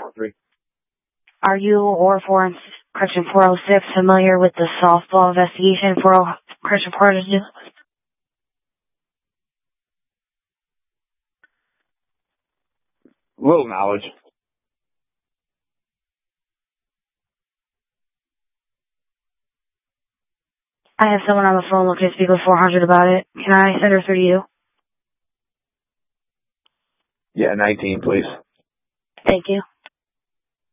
443. Are you or Correction 406 familiar with the softball investigation Correction 402? Little knowledge. I have someone on the phone looking to speak with 400 about it. Can I send her through to you? Yeah, 19, please. Thank you.